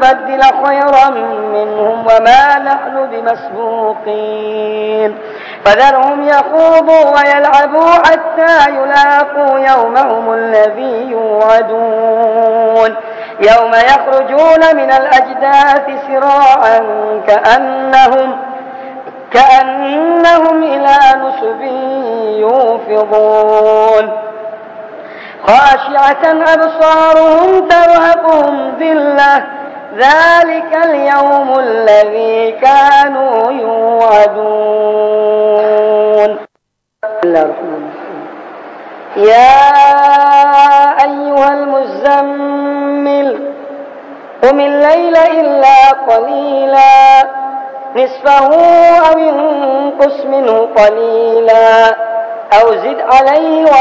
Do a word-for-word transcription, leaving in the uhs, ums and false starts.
نبدل خيرا منهم وما نحن بمسبوقين فذرهم يخوضوا ويلعبوا حتى يلاقوا يومهم الذي يوعدون يوم يخرجون من الأجداث سراعا كأنهم, كأنهم إلى نصب يوفضون خاشعة أبصارهم ترهقهم ذلة ذلك اليوم الذي كانوا يوعدون. الله الرحمن الرحيم. يا أيها المزمل قم الليل إلا قليلا نصفه أو انقص منه قليلا أو زد عليه